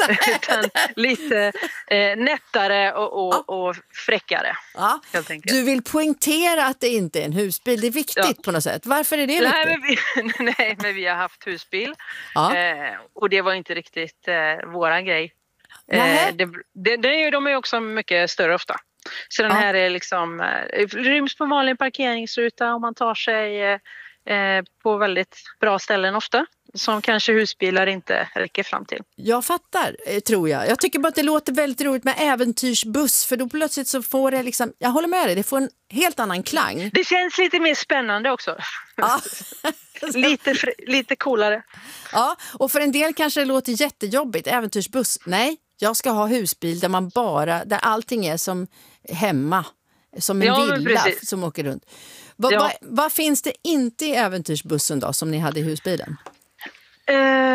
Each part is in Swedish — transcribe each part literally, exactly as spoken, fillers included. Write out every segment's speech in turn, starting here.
utan lite eh, nättare och, och, ja. och fräckare. Ja. Helt enkelt. Du vill poängtera att det inte är en husbil. Det är viktigt ja. på något sätt. Varför är det nej, viktigt? Men vi, nej, men vi har haft husbil. Ja. Eh, och det var inte riktigt eh, våran grej. Eh, det, det, det är, de är också mycket större ofta. Så den ja. här är liksom, eh, ryms på vanlig parkeringsruta om man tar sig eh, på väldigt bra ställen ofta. Som kanske husbilar inte räcker fram till. Jag fattar, tror jag. Jag tycker bara att det låter väldigt roligt med äventyrsbuss. För då plötsligt så får det liksom, jag håller med dig, det får en helt annan klang. Det känns lite mer spännande också. Ja. lite, lite coolare. Ja, och för en del kanske det låter jättejobbigt. Äventyrsbuss, nej. Jag ska ha husbil där man bara, där allting är som hemma. Som en ja, villa som åker runt. Va, ja. va, vad finns det inte i äventyrsbussen då som ni hade i husbilen? Uh,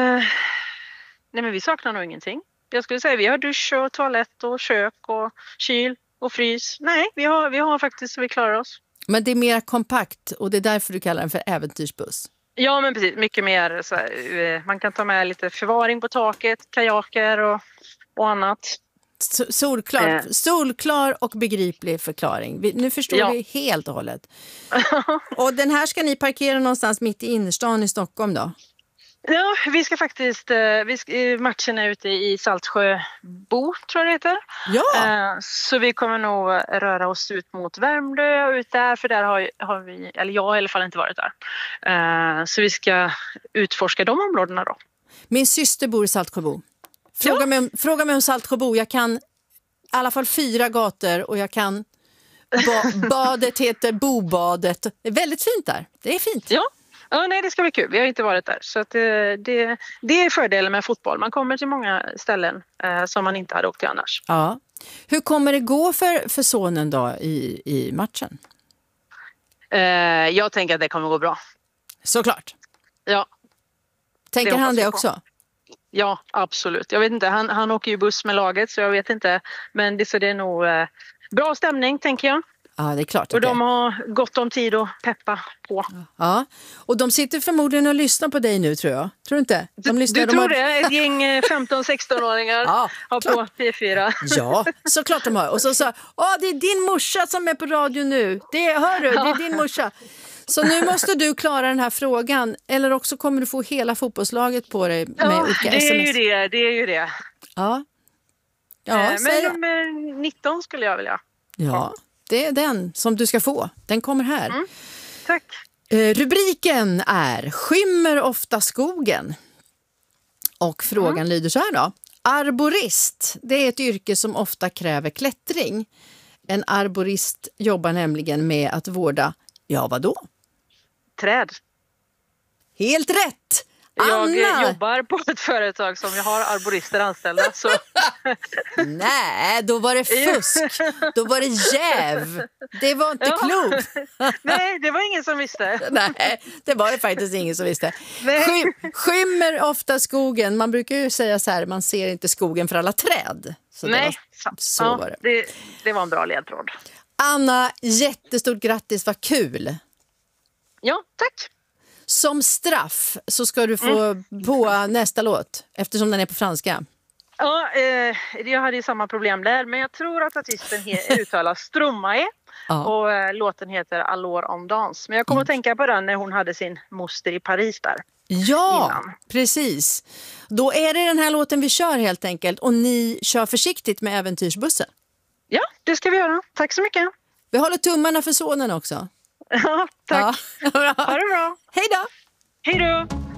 nej men vi saknar nog ingenting. Jag skulle säga vi har dusch och toalett och kök och kyl och frys. Nej, vi har, vi har faktiskt så vi klarar oss. Men det är mer kompakt och det är därför du kallar den för äventyrsbuss. Ja men precis, mycket mer så här, man kan ta med lite förvaring på taket, kajaker och, och annat. Solklar, eh. solklar och begriplig förklaring. Vi, nu förstår ja. vi helt och hållet. Och den här ska ni parkera någonstans mitt i innerstan i Stockholm då? Ja, vi ska faktiskt, vi ska, matchen är ute i Saltsjöbo tror jag det heter. Ja. Så vi kommer nog röra oss ut mot Värmdö och ut där, för där har, har vi, eller jag har i alla fall inte varit där. Så vi ska utforska de områdena då. Min syster bor i Saltsjöbo. Fråga, ja. mig, om, fråga mig om Saltsjöbo. Jag kan i alla fall fyra gator och jag kan ba, badet heter Bobadet. Det är väldigt fint där. Det är fint. Ja. Ja, nej, det ska bli kul. Vi har inte varit där. Så att det, det, det är fördelen med fotboll. Man kommer till många ställen eh, som man inte hade åkt till annars. Ja. Hur kommer det gå för, för sonen då i, i matchen? Eh, jag tänker att det kommer gå bra. Såklart. Ja. Tänker han det också? Ja, absolut. Jag vet inte, han, han åker ju buss med laget så jag vet inte. Men det, så det är nog eh, bra stämning tänker jag. Ja, det är klart. Och de har gott om tid att peppa på. Ja, och de sitter förmodligen och lyssnar på dig nu tror jag. Tror du inte? De lyssnar, du de tror har... det? Ett gäng femton-sexton-åringar ja, har klart. på P fyra. Ja, såklart de har. Och så sa, åh det är din morsa som är på radio nu. Det, hör du, det är din morsa. Så nu måste du klara den här frågan. Eller också kommer du få hela fotbollslaget på dig med ja, olika det är sms. ju det, det är ju det. Ja, ja eh, men nummer nitton skulle jag vilja. Ja, det är den som du ska få. Den kommer här. Mm. Tack. Eh, rubriken är Skymmer ofta skogen. Och frågan mm. lyder så här då. Arborist, det är ett yrke som ofta kräver klättring. En arborist jobbar nämligen med att vårda, ja vadå? Träd. Helt rätt! Anna. Jag jobbar på ett företag som jag har arborister anställda. Så. Nej, då var det fusk. Då var det jäv. Det var inte ja. klokt. Nej, det var ingen som visste. Nej, det var det faktiskt ingen som visste. Skym, skymmer ofta skogen. Man brukar ju säga så här, man ser inte skogen för alla träd. Så Nej, det var, så ja, var det. det. Det var en bra ledtråd. Anna, jättestort grattis, vad kul. Ja, tack. Som straff så ska du få mm. på nästa låt, eftersom den är på franska. Ja, eh, jag hade ju samma problem där, men jag tror att artisten he- uttalas Stromae ja. och eh, låten heter Alors en danse. Men jag kommer mm. att tänka på den när hon hade sin moster i Paris där. Ja, innan. Precis. Då är det den här låten vi kör helt enkelt och ni kör försiktigt med äventyrsbussen. Ja, det ska vi göra. Tack så mycket. Vi håller tummarna för sonen också. Ja, tack. Ja. Ha det bra. Hej då. Hej då.